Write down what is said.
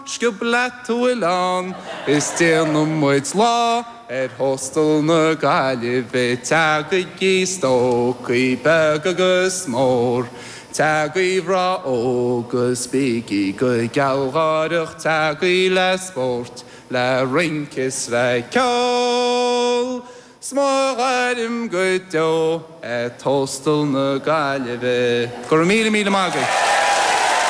Skublet Tuilan is Stenum Moits Law at Hostel Nugalive Taggy Stoke Begagus More Taggy Ra Ogus Biggie Good Galgarach Taggy La Sport La Rinkis Rakol Smogadim Good Do at Hostel Nugalive Gormila Mila Magi.